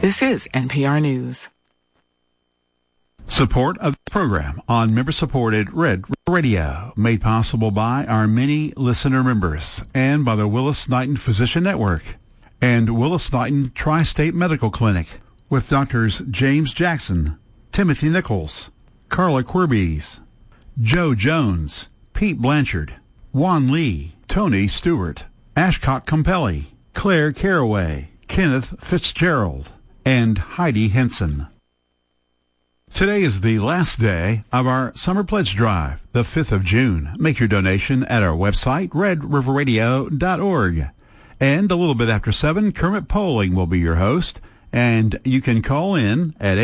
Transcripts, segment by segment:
This is NPR News. Support of the program on member-supported Red Radio, made possible by our many listener members and by the Willis-Knighton Physician Network and Willis-Knighton Tri-State Medical Clinic with Doctors James Jackson, Timothy Nichols, Carla Quirbies, Joe Jones, Pete Blanchard, Juan Lee, Tony Stewart, Ashcott Compelli, Claire Caraway, Kenneth Fitzgerald, and Heidi Henson. Today is the last day of our Summer Pledge Drive, the 5th of June. Make your donation at our website, redriverradio.org. And a little bit after 7, Kermit Poling will be your host, and you can call in at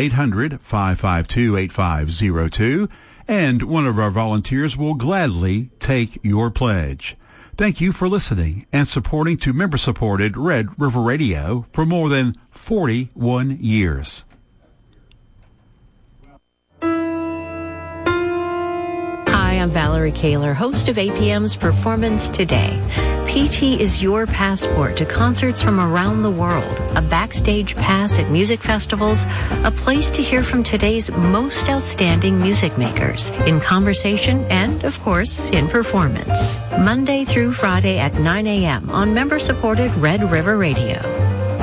800-552-8502, and one of our volunteers will gladly take your pledge. Thank you for listening and supporting to member-supported Red River Radio for more than 41 years. Hi, I'm Valerie Kaler, host of APM's Performance Today. PT is your passport to concerts from around the world, a backstage pass at music festivals, a place to hear from today's most outstanding music makers, in conversation and, of course, in performance. Monday through Friday at 9 a.m. on member-supported Red River Radio.